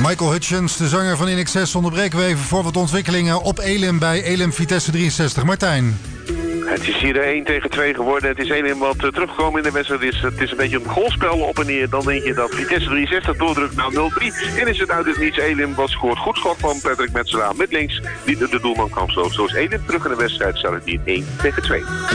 Michael Hutchins, de zanger van In Excess, onderbreken we even voor wat ontwikkelingen op Elim bij Elim Vitesse 63. Martijn. Het is hier 1-2 geworden. Het is Elim wat teruggekomen in de wedstrijd. Het is een beetje een golfspel op en neer. Dan denk je dat Vitesse 63 doordrukt naar 0-3. En is het uit het niets. Elim wat scoort. Goed schot van Patrick Metselaar met links. Die de doelman kan sloot. Zo is Elim terug in de wedstrijd. Staat het hier 1-2.